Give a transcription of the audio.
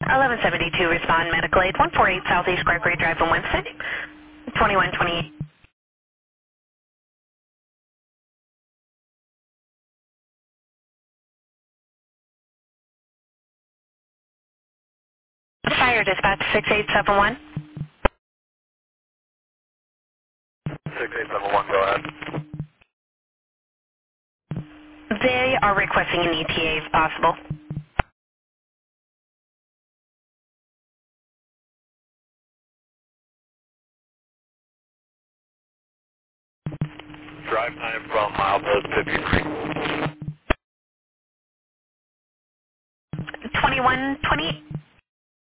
1172 respond medical aid 148 Southeast Gregory Drive in Winston. 2128. Fire dispatch 6871. 6871, go ahead. They are requesting an ETA if possible. Drive time from milepost 53. 2128.